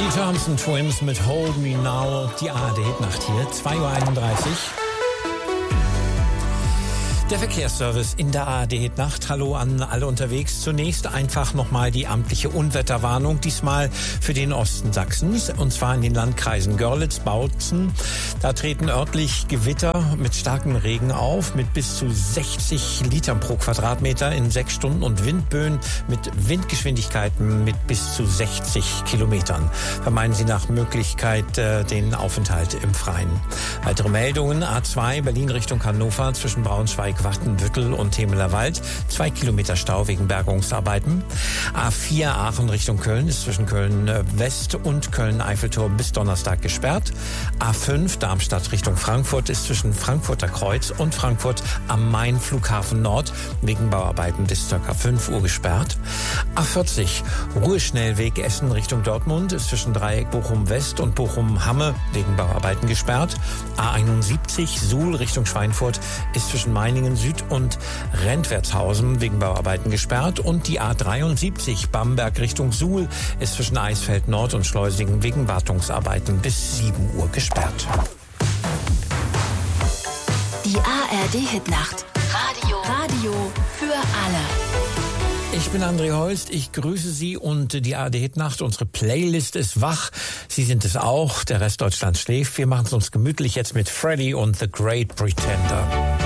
Die Thompson Twins mit Hold Me Now, die ARD-Nacht hier, 2:31 Uhr. Der Verkehrsservice in der ARD-Nacht. Hallo an alle unterwegs. Zunächst einfach nochmal die amtliche Unwetterwarnung, diesmal für den Osten Sachsens, und zwar in den Landkreisen Görlitz, Bautzen. Da treten örtlich Gewitter mit starkem Regen auf, mit bis zu 60 Litern pro Quadratmeter in 6 Stunden und Windböen mit Windgeschwindigkeiten mit bis zu 60 Kilometern. Vermeiden Sie nach Möglichkeit den Aufenthalt im Freien. Weitere Meldungen: A2 Berlin Richtung Hannover zwischen Braunschweig, Wattenbüttel und Temeler Wald. 2 Kilometer Stau wegen Bergungsarbeiten. A4 Aachen Richtung Köln ist zwischen Köln West und Köln-Eiffelturm bis Donnerstag gesperrt. A5 Darmstadt Richtung Frankfurt ist zwischen Frankfurter Kreuz und Frankfurt am Main Flughafen Nord wegen Bauarbeiten bis ca. 5 Uhr gesperrt. A40 Ruheschnellweg Essen Richtung Dortmund ist zwischen Dreieck Bochum West und Bochum Hamme wegen Bauarbeiten gesperrt. A71 Suhl Richtung Schweinfurt ist zwischen Meiningen Süd und Rentwertshausen wegen Bauarbeiten gesperrt, und die A73 Bamberg Richtung Suhl ist zwischen Eisfeld Nord und Schleusingen wegen Wartungsarbeiten bis 7 Uhr gesperrt. Die ARD-Hitnacht. Radio für alle. Ich bin André Holst, ich grüße Sie und die ARD-Hitnacht. Unsere Playlist ist wach. Sie sind es auch. Der Rest Deutschlands schläft. Wir machen es uns gemütlich jetzt mit Freddy und The Great Pretender.